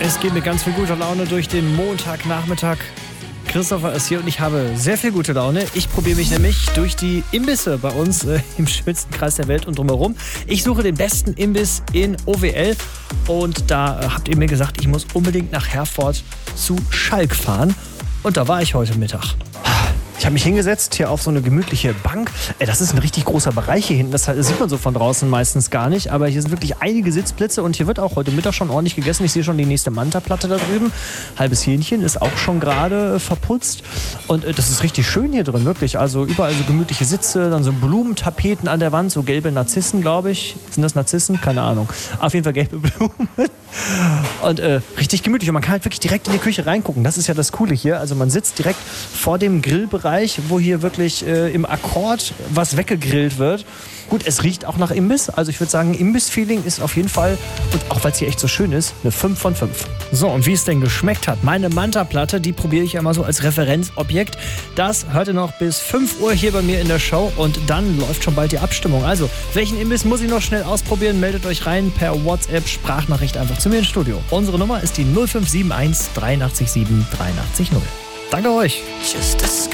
Es geht mit ganz viel guter Laune durch den Montagnachmittag. Christopher ist hier und ich habe sehr viel gute Laune. Ich probiere mich nämlich durch die Imbisse bei uns im schönsten Kreis der Welt und drumherum. Ich suche den besten Imbiss in OWL und da habt ihr mir gesagt, ich muss unbedingt nach Herford zu Schalk fahren. Und da war ich heute Mittag. Ich habe mich hingesetzt hier auf so eine gemütliche Bank. Das ist ein richtig großer Bereich hier hinten. Das sieht man so von draußen meistens gar nicht. Aber hier sind wirklich einige Sitzplätze und hier wird auch heute Mittag schon ordentlich gegessen. Ich sehe schon die nächste Manta-Platte da drüben. Halbes Hähnchen ist auch schon gerade verputzt. Und das ist richtig schön hier drin, wirklich. Also überall so gemütliche Sitze, dann so Blumentapeten an der Wand, so gelbe Narzissen, glaube ich. Sind das Narzissen? Keine Ahnung. Auf jeden Fall gelbe Blumen. Und richtig gemütlich. Und man kann halt wirklich direkt in die Küche reingucken. Das ist ja das Coole hier. Also man sitzt direkt vor dem Grillbereich, wo hier wirklich im Akkord was weggegrillt wird. Gut, es riecht auch nach Imbiss. Also ich würde sagen, Imbiss-Feeling ist auf jeden Fall, und auch weil es hier echt so schön ist, eine 5 von 5. So, und wie es denn geschmeckt hat. Meine Manta-Platte, die probiere ich ja mal so als Referenzobjekt. Das hört ihr noch bis 5 Uhr hier bei mir in der Show und dann läuft schon bald die Abstimmung. Also, welchen Imbiss muss ich noch schnell ausprobieren? Meldet euch rein per WhatsApp, Sprachnachricht einfach zu mir ins Studio. Unsere Nummer ist die 0571 83 7 83 0. Danke euch. Just a